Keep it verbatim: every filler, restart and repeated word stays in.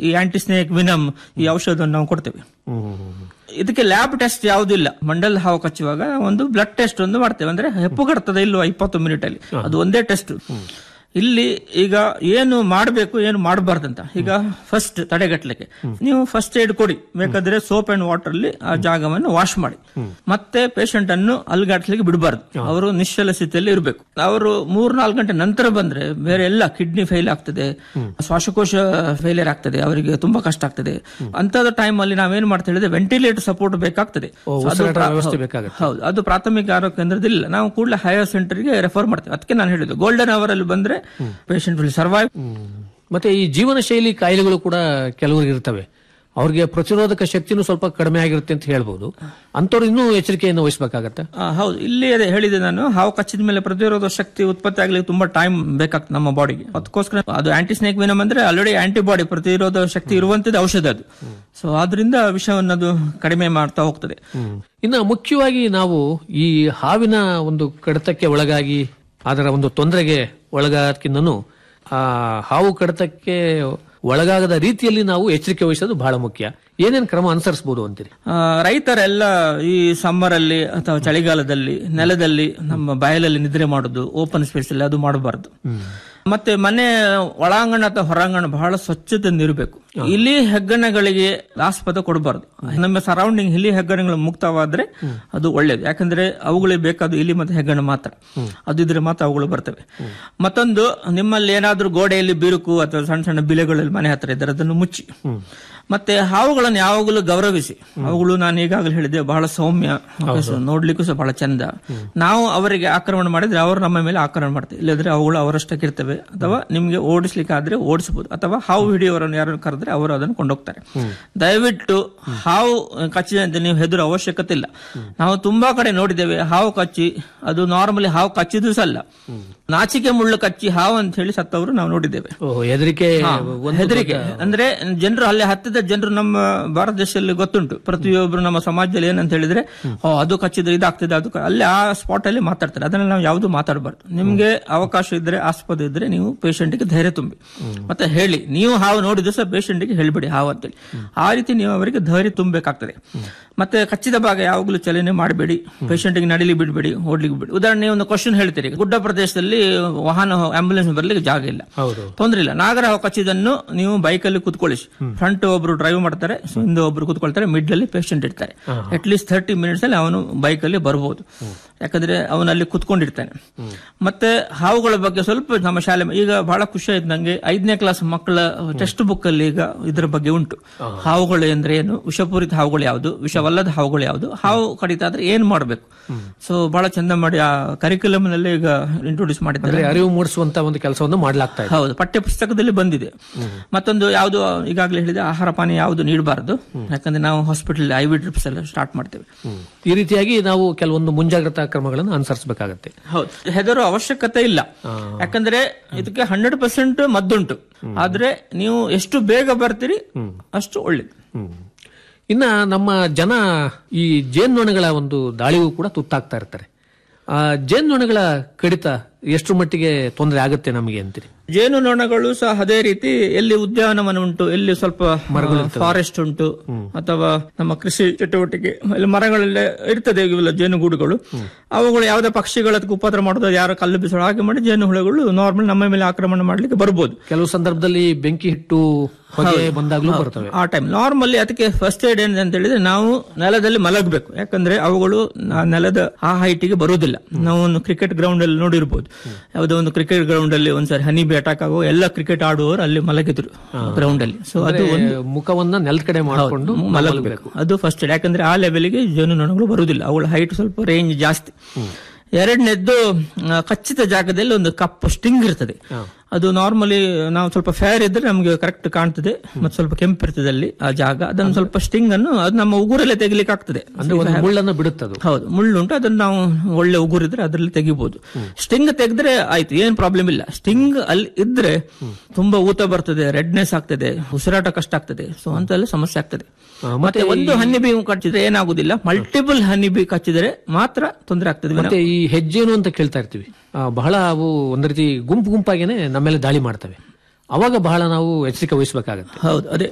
ಈ ಆಂಟಿಸ್ನೇಕ್ ವಿನಮ್ ಈ ಔಷಧವನ್ನು ನಾವು ಕೊಡ್ತೇವೆ. ಇದಕ್ಕೆ ಲ್ಯಾಬ್ ಟೆಸ್ಟ್ ಯಾವುದೂ ಇಲ್ಲ. ಮಂಡಲ್ ಹಾವು ಕಚ್ಚುವಾಗ ಒಂದು ಬ್ಲಡ್ ಟೆಸ್ಟ್ ಒಂದು ಮಾಡ್ತೇವೆ, ಅಂದ್ರೆ ಹೆಪ್ಪುಗರ್ತದೆ ಇಲ್ವಾ ಇಪ್ಪತ್ತು ಮಿನಿಟ್ ಅಲ್ಲಿ, ಅದು ಒಂದೇ ಟೆಸ್ಟ್. ಇಲ್ಲಿ ಈಗ ಏನು ಮಾಡಬೇಕು ಏನು ಮಾಡಬಾರ್ದಂತ, ಈಗ ಫಸ್ಟ್ ತಡೆಗಟ್ಟಲಿಕ್ಕೆ ನೀವು ಫಸ್ಟ್ ಏಡ್ ಕೊಡಿ, ಬೇಕಾದ್ರೆ ಸೋಪ್ ಅಂಡ್ ವಾಟರ್ ಅಲ್ಲಿ ಆ ಜಾಗವನ್ನು ವಾಶ್ ಮಾಡಿ, ಮತ್ತೆ ಪೇಷಂಟ್ ಅನ್ನು ಅಲ್ಗಾಡ್ಲಿಕ್ಕೆ ಬಿಡಬಾರ್ದು. ಅವರು ನಿಶ್ಚಲ ಸ್ಥಿತಿಯಲ್ಲಿ ಇರಬೇಕು. ಅವರು ಮೂರ್ ನಾಲ್ಕು ಗಂಟೆ ನಂತರ ಬಂದ್ರೆ ಬೇರೆ ಎಲ್ಲ ಕಿಡ್ನಿ ಫೇಲ್ ಆಗ್ತದೆ, ಶ್ವಾಸಕೋಶ ಫೇಲಿಯರ್ ಆಗ್ತದೆ, ಅವರಿಗೆ ತುಂಬಾ ಕಷ್ಟ ಆಗ್ತದೆ. ಅಂತದ ಟೈಮ್ ಅಲ್ಲಿ ನಾವೇನ್ ಮಾಡ್ತಾ ಹೇಳಿದ್ರೆ ವೆಂಟಿಲೇಟರ್ ಸಪೋರ್ಟ್ ಬೇಕಾಗ್ತದೆ. ಹೌದು, ಅದು ಪ್ರಾಥಮಿಕ ಆರೋಗ್ಯ ಕೇಂದ್ರದಿಲ್ಲ, ನಾವು ಕೂಡಲೇ ಹೈಯರ್ ಸೆಂಟರ್ ಗೆ ರೆಫರ್ ಮಾಡ್ತೇವೆ. ಅದಕ್ಕೆ ನಾನು ಹೇಳಿದ್ದು ಗೋಲ್ಡನ್ ಅವರ್ ಅಲ್ಲಿ ಬಂದ್ರೆ ಪೇಷಂಟ್ ವಿಲ್ ಸರ್ವೈವ್. ಮತ್ತೆ ಈ ಜೀವನ ಶೈಲಿ ಕಾಯಿಲೆಗಳು ಕೂಡ ಕೆಲವರಿಗೆ ಇರ್ತವೆ, ಅವ್ರಿಗೆ ಪ್ರತಿರೋಧಕ ಶಕ್ತಿನೂ ಸ್ವಲ್ಪ ಕಡಿಮೆ ಆಗಿರುತ್ತೆ ಅಂತ ಹೇಳ್ಬೋದು. ಅಂತವ್ರು ಇನ್ನೂ ಎಚ್ಚರಿಕೆಯನ್ನು ವಹಿಸಬೇಕಾಗತ್ತೆ. ಹೌದು, ಇಲ್ಲಿ ಅದೇ ಹೇಳಿದೆ ನಾನು, ಹಾವು ಕಚ್ಚಿದ ಮೇಲೆ ಪ್ರತಿರೋಧ ಶಕ್ತಿ ಉತ್ಪತ್ತಿ ಆಗ್ಲಿಕ್ಕೆ ತುಂಬಾ ಟೈಮ್ ಬೇಕಾಗ್ತದೆ ನಮ್ಮ ಬಾಡಿಗೆ. ಅದಕ್ಕೋಸ್ಕರ ಅದು ಆಂಟಿಸ್ನೇಕ್ ವಿನಮ್ ಅಂದ್ರೆ ಆಲ್ರೆಡಿ ಆಂಟಿಬಾಡಿ ಪ್ರತಿರೋಧ ಶಕ್ತಿ ಇರುವಂತದ್ದು ಔಷಧ ಅದು. ಸೊ ಆದ್ರಿಂದ ವಿಷವನ್ನು ಅದು ಕಡಿಮೆ ಮಾಡ್ತಾ ಹೋಗ್ತದೆ. ಇನ್ನು ಮುಖ್ಯವಾಗಿ ನಾವು ಈ ಹಾವಿನ ಒಂದು ಕಡಿತಕ್ಕೆ ಒಳಗಾಗಿ ಅದರ ಒಂದು ತೊಂದರೆಗೆ ಒಳಗಾದಕ್ಕಿಂತನೂ ಆ ಹಾವು ಕಡಿತಕ್ಕೆ ಒಳಗಾಗದ ರೀತಿಯಲ್ಲಿ ನಾವು ಎಚ್ಚರಿಕೆ ವಹಿಸೋದು ಬಹಳ ಮುಖ್ಯ. ಏನೇನು ಕ್ರಮ ಅನುಸರಿಸಬಹುದು ಅಂತೀರಿ? ರೈತರೆಲ್ಲ ಈ ಸಮ್ಮರ್ ಅಲ್ಲಿ ಅಥವಾ ಚಳಿಗಾಲದಲ್ಲಿ ನೆಲದಲ್ಲಿ ನಮ್ಮ ಬಯಲಲ್ಲಿ ನಿದ್ರೆ ಮಾಡುದು, ಓಪನ್ ಸ್ಪೇಸ್ ಅಲ್ಲಿ ಅದು ಮಾಡಬಾರದು. ಮತ್ತೆ ಮನೆ ಒಳಾಂಗಣ ಅಥವಾ ಹೊರಾಂಗಣ ಬಹಳ ಸ್ವಚ್ಛತೆಯಿಂದ ಇರಬೇಕು. ಇಲಿ ಹೆಗ್ಗಣಗಳಿಗೆ ಆಸ್ಪದ ಕೊಡಬಾರದು. ನಮ್ಮ ಸರೌಂಡಿಂಗ್ ಇಲಿ ಹೆಗ್ಗಣಗಳು ಮುಕ್ತವಾದ್ರೆ ಅದು ಒಳ್ಳೇದು, ಯಾಕಂದ್ರೆ ಅವುಗಳಿಗೆ ಬೇಕಾದ ಇಲಿ ಮತ್ತೆ ಹೆಗ್ಗಣ ಮಾತ್ರ, ಅದು ಇದ್ರೆ ಮಾತ್ರ ಅವುಗಳು ಬರ್ತವೆ. ಮತ್ತೊಂದು, ನಿಮ್ಮಲ್ಲಿ ಏನಾದ್ರೂ ಗೋಡೆಯಲ್ಲಿ ಬಿರುಕು ಅಥವಾ ಸಣ್ಣ ಸಣ್ಣ ಬಿಲೆಗಳಲ್ಲಿ ಮನೆ ಹತ್ರ ಇದ್ದಾರೆ ಅದನ್ನು ಮುಚ್ಚಿ. ಮತ್ತೆ ಹಾವುಗಳನ್ನು ಯಾವಾಗಲೂ ಗೌರವಿಸಿ. ಅವುಗಳು ನಾನು ಈಗಾಗಲೇ ಹೇಳಿದೆ ಬಹಳ ಸೌಮ್ಯ, ನೋಡ್ಲಿಕ್ಕೂ ಸಹ ಬಹಳ ಚಂದ. ನಾವು ಅವರಿಗೆ ಆಕ್ರಮಣ ಮಾಡಿದ್ರೆ ಅವರು ನಮ್ಮ ಮೇಲೆ ಆಕ್ರಮಣ ಮಾಡ್ತೇವೆ, ಇಲ್ಲದ್ರೆ ಅವುಗಳು ಅವರಷ್ಟಕ್ಕೆ ಇರ್ತವೆ. ಅಥವಾ ನಿಮ್ಗೆ ಓಡಿಸ್ಲಿಕ್ಕೆ ಆದ್ರೆ ಓಡಿಸಬಹುದು, ಅಥವಾ ಹಾವು ಹಿಡಿಯವರನ್ನು ಯಾರನ್ನು ಕರೆದ್ರೆ ಅವರು ಅದನ್ನು ಕೊಂಡೋಗ್ತಾರೆ. ದಯವಿಟ್ಟು ಹಾವು ಕಚ್ಚಿದಂತೆ ನೀವು ಹೆದರೋ ಅವಶ್ಯಕತೆ ಇಲ್ಲ. ನಾವು ತುಂಬಾ ಕಡೆ ನೋಡಿದ್ದೇವೆ ಹಾವು ಕಚ್ಚಿ, ಅದು ನಾರ್ಮಲಿ ಹಾವು ಕಚ್ಚಿದ್ದು ಸಹ ಅಲ್ಲ, ನಾಚಿಕೆ ಮುಳ್ಳು ಕಚ್ಚಿ ಹಾವು ಅಂತ ಹೇಳಿ ಸತ್ತವರು ನಾವು ನೋಡಿದ್ದೇವೆ. ಹೆದರಿಕೆ ಹೆದರಿಕೆ ಅಂದ್ರೆ ಜನರು ಅಲ್ಲಿ ಹತ್ತಿದ ಜನರು ನಮ್ಮ ಭಾರತ ದೇಶದಲ್ಲಿ ಗೊತ್ತುಂಟು. ಪ್ರತಿಯೊಬ್ಬರು ನಮ್ಮ ಸಮಾಜದಲ್ಲಿ ಏನಂತ ಹೇಳಿದ್ರೆ ಅದು ಕಚ್ಚಿದ್ರೆ ಇದಾಗ್ತದೆ, ಅದು ಅಲ್ಲಿ ಆ ಸ್ಪಾಟ್ ಅಲ್ಲಿ ಮಾತಾಡ್ತಾರೆ. ಅದನ್ನ ನಾವು ಯಾವ್ದು ಮಾತಾಡಬಾರ್ದು. ನಿಮ್ಗೆ ಅವಕಾಶ ಇದ್ರೆ ಆಸ್ಪದ ಇದ್ರೆ ನೀವು ಪೇಷಂಟ್ ಗೆ ಧೈರ್ಯ ತುಂಬಿ ಮತ್ತೆ ಹೇಳಿ. ನೀವು ಹಾವು ನೋಡಿದ್ರು ಸಹ ಪೇಷಂಟ್ ಗೆ ಹೇಳ್ಬಿಡಿ ಹಾವು ಅಂತೇಳಿ. ಆ ರೀತಿ ನೀವು ಅವರಿಗೆ ಧೈರ್ಯ ತುಂಬಬೇಕಾಗ್ತದೆ. ಮತ್ತೆ ಕಚ್ಚಿದ ಭಾಗ ಯಾವಾಗಲೂ ಚಲನೆ ಮಾಡಬೇಡಿ, ಪೇಷಂಟ್ ಗೆ ನಡಿಲಿ ಬಿಡಬೇಡಿ, ಓಡ್ಲಿಕ್ಕೆ ಬಿಡಿ. ಉದಾಹರಣೆ ಒಂದು ಕ್ವಶನ್ ಹೇಳ್ತೀರಿ, ಗುಡ್ಡ ಪ್ರದೇಶದಲ್ಲಿ ವಾಹನ ಆಂಬ್ಯುಲೆನ್ಸ್ ಬರ್ಲಿಕ್ಕೆ ಜಾಗ ಇಲ್ಲ, ತೊಂದ್ರೆ ಇಲ್ಲ, ನಾಗರ ಹಾವು ಕಚ್ಚಿದನ್ನು ನೀವು ಬೈಕ್ ಅಲ್ಲಿ ಕುತ್ಕೊಳ್ಳಿಸಿ. ಫ್ರಂಟ್ ಒಬ್ರು ಡ್ರೈವ್ ಮಾಡ್ತಾರೆ, ಹಿಂದೆ ಒಬ್ರು ಕುತ್ಕೊಳ್ತಾರೆ, ಮಿಡ್ ಅಲ್ಲಿ ಪೇಷಂಟ್ ಇರ್ತಾರೆ. ಅಟ್ ಲೀಸ್ಟ್ ಥರ್ಟಿ ಮಿನಿಟ್ಸ್ ಅಲ್ಲಿ ಅವನು ಬೈಕ್ ಅಲ್ಲಿ ಬರಬಹುದು, ಯಾಕಂದ್ರೆ ಅವನಲ್ಲಿ ಕುತ್ಕೊಂಡಿರ್ತಾನೆ. ಮತ್ತೆ ಹಾವುಗಳ ಬಗ್ಗೆ ಸ್ವಲ್ಪ ನಮ್ಮ ಶಾಲೆ ಈಗ ಬಹಳ ಖುಷಿ ಆಯ್ತು ನಂಗೆ, ಐದನೇ ಕ್ಲಾಸ್ ಮಕ್ಕಳ ಟೆಕ್ಸ್ಟ್ ಬುಕ್ ಅಲ್ಲಿ ಈಗ ಇದ್ರ ಬಗ್ಗೆ ಉಂಟು. ಹಾವುಗಳು ಅಂದ್ರೆ ಏನು, ವಿಷಪೂರಿತ ಹಾವುಗಳು ಯಾವುದು, ವಿಷವಲ್ಲದ ಹಾವುಗಳು ಯಾವುದು, ಹಾವು ಕಡಿತ ಆದ್ರೆ ಏನ್ ಮಾಡಬೇಕು. ಸೊ ಬಹಳ ಚಂದ ಮಾಡಿ ಆ ಕರಿಕ್ಯುಲಮ್ ನಲ್ಲಿ ಈಗ ಇಂಟ್ರೊಡ್ಯೂಸ್ ಮಾಡಿದ್ದಾರೆ, ಅರಿವು ಮೂಡಿಸುವಂತ ಒಂದು ಕೆಲಸವನ್ನು ಮಾಡಲಾಗ್ತಾ ಇದೆ. ಹೌದು, ಪಠ್ಯ ಪುಸ್ತಕದಲ್ಲಿ ಬಂದಿದೆ. ಮತ್ತೊಂದು ಯಾವುದು ಈಗಾಗಲೇ ಹೇಳಿದೆ, ಆಹಾರ ಪಾನೀಯ ಯಾವುದು ನೀಡಬಾರದು, ಯಾಕಂದ್ರೆ ನಾವು ಹಾಸ್ಪಿಟಲ್ ಐ ವಿ ಡ್ರಿಪ್ಸ್ ಎಲ್ಲ ಸ್ಟಾರ್ಟ್ ಮಾಡ್ತೇವೆ. ಈ ರೀತಿಯಾಗಿ ನಾವು ಕೆಲವೊಂದು ಮುಂಜಾಗ್ರತಾ ಕ್ರಮಗಳನ್ನು ಅನುಸರಿಸಬೇಕಾಗತ್ತೆ. ಹೌದು, ಹೆದರೋ ಅವಶ್ಯಕತೆ ಇಲ್ಲ, ಯಾಕಂದ್ರೆ ಇದಕ್ಕೆ ಹಂಡ್ರೆಡ್ ಪರ್ಸೆಂಟ್ ಮದ್ದುಂಟು. ಆದ್ರೆ ನೀವು ಎಷ್ಟು ಬೇಗ ಬರ್ತೀರಿ ಅಷ್ಟು ಒಳ್ಳೇದು. ಇನ್ನ ನಮ್ಮ ಜನ ಈ ಜೇನ್ನೊಣಗಳ ಒಂದು ದಾಳಿಗೂ ಕೂಡ ತುತ್ತಾಗ್ತಾ ಇರ್ತಾರೆ. ಆ ಜೇನ್ನೊಣಗಳ ಕಡಿತ ಎಷ್ಟು ಮಟ್ಟಿಗೆ ತೊಂದರೆ ಆಗುತ್ತೆ ನಮಗೆ ಅಂತೀರಿ? ಜೇನು ನೊಣಗಳು ಸಹ ಅದೇ ರೀತಿ, ಎಲ್ಲಿ ಉದ್ಯಾನವನ ಉಂಟು, ಎಲ್ಲಿ ಸ್ವಲ್ಪ ಮರಗಳು ಫಾರೆಸ್ಟ್ ಉಂಟು, ಅಥವಾ ನಮ್ಮ ಕೃಷಿ ಚಟುವಟಿಕೆ ಅಲ್ಲಿ ಮರಗಳಲ್ಲೇ ಇರ್ತದೆ ಇವೆಲ್ಲ ಜೇನುಗೂಡುಗಳು. ಅವುಗಳು ಯಾವುದೇ ಪಕ್ಷಿಗಳ ಉಪದ್ರ ಮಾಡೋದು, ಯಾರು ಕಲ್ಲು ಬಿಸಾಡೋ ಹಾಗೆ ಮಾಡಿ ಜೇನು ಹುಳುಗಳು ನಾರ್ಮಲ್ ನಮ್ಮ ಮೇಲೆ ಆಕ್ರಮಣ ಮಾಡ್ಲಿಕ್ಕೆ ಬರ್ಬೋದು. ಕೆಲವು ಸಂದರ್ಭದಲ್ಲಿ ಬೆಂಕಿ ಹಿಟ್ಟು ಬಂದಾಗ್ಲೂ ಬರ್ತವೆ. ಆ ಟೈಮ್ ನಾರ್ಮಲಿ ಅದಕ್ಕೆ ಫಸ್ಟ್ ಏಡ್ ಏನ್ ಅಂತ ಹೇಳಿದ್ರೆ ನಾವು ನೆಲದಲ್ಲಿ ಮಲಗಬೇಕು, ಯಾಕಂದ್ರೆ ಅವುಗಳು ನೆಲದ ಆ ಹೈಟಿಗೆ ಬರುವುದಿಲ್ಲ. ನಾವು ಒಂದು ಕ್ರಿಕೆಟ್ ಗ್ರೌಂಡ್ ಅಲ್ಲಿ ನೋಡಿರ್ಬೋದು, ಯಾವುದೋ ಒಂದು ಕ್ರಿಕೆಟ್ ಗ್ರೌಂಡ್ ಅಲ್ಲಿ ಒಂದ್ಸರಿ ಹನಿ ಬಿ ಅಟ್ಯಾಕ್ ಆಗೋ ಎಲ್ಲ ಕ್ರಿಕೆಟ್ ಆಡುವವರು ಅಲ್ಲಿ ಮಲಗಿದ್ರು ಗ್ರೌಂಡ್ ಅಲ್ಲಿ. ಸೊ ಅದು ಮುಖವನ್ನ ನೆಲದ ಕಡೆ ಮಾಡಿಕೊಂಡು ಮಲಗಬೇಕು, ಅದು ಫಸ್ಟ್ ಏಡ್. ಯಾಕಂದ್ರೆ ಆ ಲೆವೆಲ್ಗೆ ಜೇನು ನೊಣಗಳು ಬರುವುದಿಲ್ಲ, ಅವಳ ಹೈಟ್ ಸ್ವಲ್ಪ ರೇಂಜ್ ಜಾಸ್ತಿ. ಎರಡನೇದ್ದು, ಕಚ್ಚಿತ ಜಾಗದಲ್ಲಿ ಒಂದು ಕಪ್ಪು ಸ್ಟಿಂಗ್ ಇರ್ತದೆ. ಅದು ನಾರ್ಮಲಿ ನಾವು ಸ್ವಲ್ಪ ಫೇರ್ ಇದ್ರೆ ನಮಗೆ ಕರೆಕ್ಟ್ ಕಾಣ್ತದೆ, ಮತ್ತೆ ಸ್ವಲ್ಪ ಕೆಂಪು ಇರ್ತದೆ ಅಲ್ಲಿ ಆ ಜಾಗ. ಅದನ್ನು ಸ್ವಲ್ಪ ಸ್ಟಿಂಗ್ ಅನ್ನು ಅದು ನಮ್ಮ ಉಗುರಲ್ಲೇ ತೆಗಿಲಿಕ್ಕೆ ಆಗ್ತದೆ, ಮುಳ್ಳನ್ನು ಬಿಡುತ್ತದೆ. ಹೌದು, ಮುಳ್ಳುಂಟು, ಅದನ್ನ ನಾವು ಒಳ್ಳೆ ಉಗುರಿದ್ರೆ ಅದರಲ್ಲಿ ತೆಗಿಬಹುದು. ಸ್ಟಿಂಗ್ ತೆಗೆದ್ರೆ ಆಯ್ತು, ಏನ್ ಪ್ರಾಬ್ಲಮ್ ಇಲ್ಲ. ಸ್ಟಿಂಗ್ ಅಲ್ಲಿ ಇದ್ರೆ ತುಂಬಾ ಊತ ಬರ್ತದೆ, ರೆಡ್ನೆಸ್ ಆಗ್ತದೆ, ಉಸಿರಾಟ ಕಷ್ಟ ಆಗ್ತದೆ. ಸೊ ಅಂತೆಲ್ಲ ಸಮಸ್ಯೆ ಆಗ್ತದೆ. ಮತ್ತೆ ಒಂದು ಹನಿಬಿ ಕಚ್ಚಿದ್ರೆ ಏನಾಗುದಿಲ್ಲ, ಮಲ್ಟಿಪಲ್ ಹನಿಬಿ ಕಚ್ಚಿದ್ರೆ ಮಾತ್ರ ತೊಂದರೆ ಆಗ್ತದೆ. ಮತ್ತೆ ಈ ಹೆಜ್ಜೇನು ಅಂತ ಕೇಳ್ತಾ ಇರ್ತೀವಿ, ಬಹಳ ಅವು ಒಂದ್ ರೀತಿ ಗುಂಪು ಗುಂಪಾಗೇನೆ ನಮ್ಮ ಮೇಲೆ ದಾಳಿ ಮಾಡ್ತವೆ. ಅವಾಗ ಬಹಳ ನಾವು ಎಚ್ಚರಿಕೆ ವಹಿಸಬೇಕಾಗುತ್ತೆ. ಹೌದು, ಅದೇ